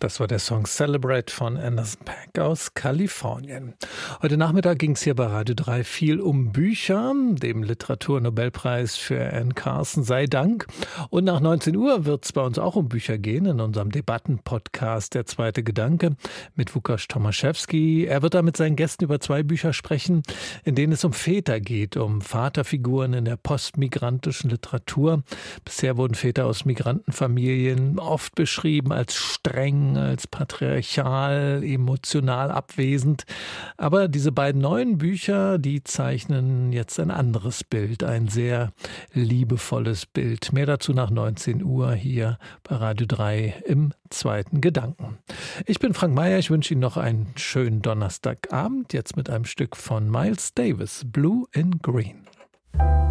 Das war der Song Celebrate von Anderson .Paak aus Kalifornien. Heute Nachmittag ging es hier bei Radio 3 viel um Bücher, dem Literaturnobelpreis für Anne Carson sei Dank. Und nach 19 Uhr wird es bei uns auch um Bücher gehen, in unserem Debattenpodcast Der zweite Gedanke mit Łukasz Tomaszewski. Er wird da mit seinen Gästen über 2 Bücher sprechen, in denen es um Väter geht, um Vaterfiguren in der postmigrantischen Literatur. Bisher wurden Väter aus Migrantenfamilien oft beschrieben als streng, als patriarchal, emotional abwesend. Aber diese beiden neuen Bücher, die zeichnen jetzt ein anderes Bild, ein sehr liebevolles Bild. Mehr dazu nach 19 Uhr hier bei Radio 3 im zweiten Gedanken. Ich bin Frank Meyer, ich wünsche Ihnen noch einen schönen Donnerstagabend, jetzt mit einem Stück von Miles Davis, Blue and Green.